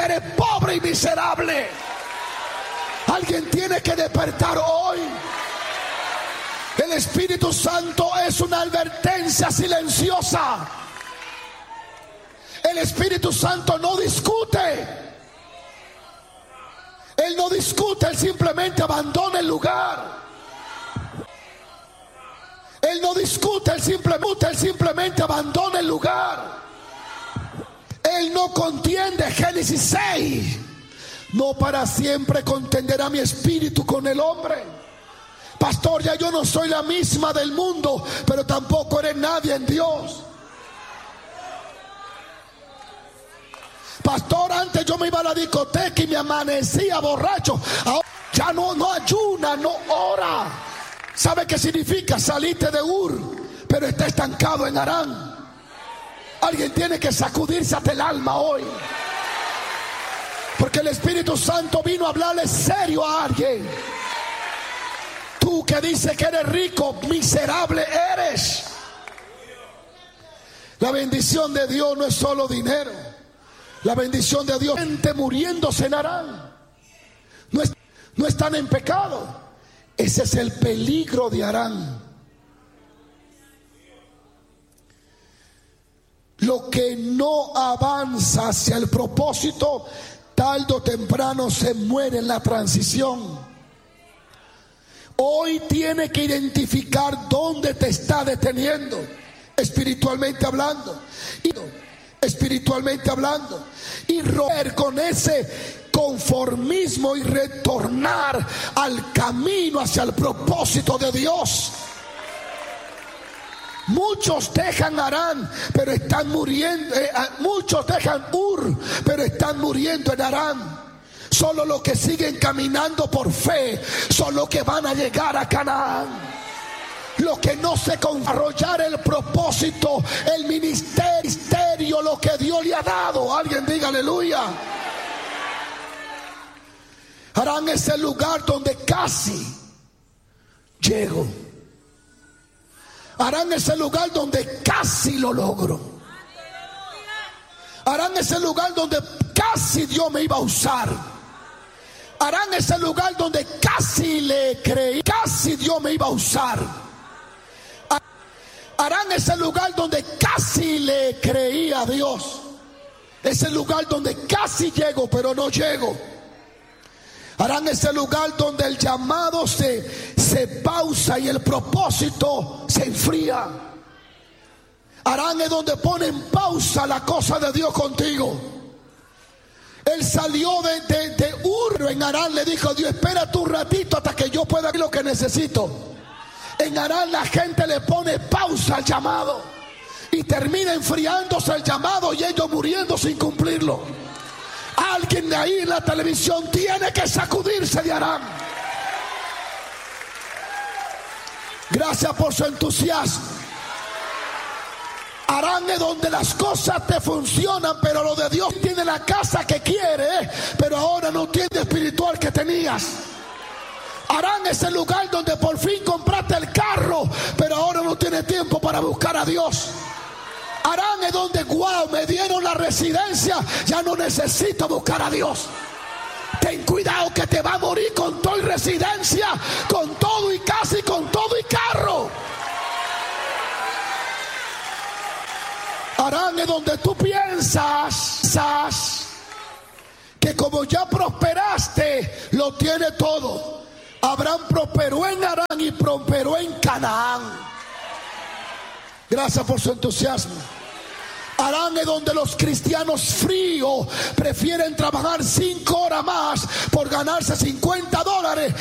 eres pobre y miserable. Alguien tiene que despertar hoy. El Espíritu Santo es una advertencia silenciosa. El Espíritu Santo no discute. Él no discute, Él simplemente abandona el lugar. Él no discute, Él simplemente abandona el lugar. Él no contiende. Génesis 6. No para siempre contenderá mi espíritu con el hombre. Pastor, ya yo no soy la misma del mundo, pero tampoco eres nadie en Dios. Pastor, antes yo me iba a la discoteca y me amanecía borracho. Ahora ya no ayuna, no ora. ¿Sabe qué significa? Saliste de Ur, pero está estancado en Harán. Alguien tiene que sacudirse hasta el alma hoy, porque el Espíritu Santo vino a hablarle serio a alguien. Tú que dices que eres rico, miserable eres. La bendición de Dios no es solo dinero. La bendición de Dios, gente muriéndose en Harán, no están en pecado. Ese es el peligro de Harán. Lo que no avanza hacia el propósito, tarde o temprano se muere en la transición. Hoy tiene que identificar dónde te está deteniendo, espiritualmente hablando, y romper con ese conformismo y retornar al camino hacia el propósito de Dios. Muchos dejan Harán, pero están muriendo. Muchos dejan Ur, pero están muriendo en Harán. Solo los que siguen caminando por fe son los que van a llegar a Canaán. Los que no se desarrollar el propósito, el ministerio, lo que Dios le ha dado. Alguien diga aleluya. Harán es el lugar donde casi llego. Harán es el lugar donde casi lo logro. Harán es el lugar donde casi Dios me iba a usar. Harán es el lugar donde casi le creí, casi Dios me iba a usar. Harán es el lugar donde casi le creí a Dios. Es el lugar donde casi llego, pero no llego. Harán es el lugar donde el llamado se pausa y el propósito se enfría. Harán es donde pone en pausa la cosa de Dios contigo. Él salió de Ur. En Harán le dijo Dios: espérate un ratito hasta que yo pueda ver lo que necesito. En Harán la gente le pone pausa al llamado y termina enfriándose el llamado y ellos muriendo sin cumplirlo. Alguien de ahí en la televisión tiene que sacudirse de Harán. Gracias por su entusiasmo. Harán es donde las cosas te funcionan, pero lo de Dios tiene la casa que quiere, pero ahora no tiene espiritual que tenías. Harán es el lugar donde por fin compraste el carro, pero ahora no tienes tiempo para buscar a Dios. Harán es donde, wow, me dieron la residencia, ya no necesito buscar a Dios. Ten cuidado que te va a morir con todo y residencia, con todo y casa y con todo y carro. Harán es donde tú piensas que como ya prosperaste, lo tiene todo. Abraham prosperó en Harán y prosperó en Canaán. Gracias por su entusiasmo. Harán es donde los cristianos fríos prefieren trabajar 5 horas más por ganarse $50